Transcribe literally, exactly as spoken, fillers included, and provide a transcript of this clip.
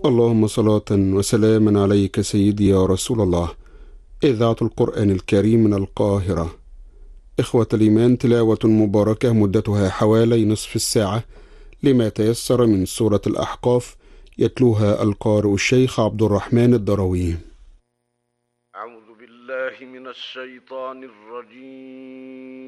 اللهم صلاة وسلاما عليك سيدي يا رسول الله. إذاعة القرآن الكريم من القاهرة. إخوة الإيمان، تلاوة مباركة مدتها حوالي نصف الساعة لما تيسر من سورة الأحقاف، يتلوها القارئ الشيخ عبد الرحمن الدروي. أعوذ بالله من الشيطان الرجيم.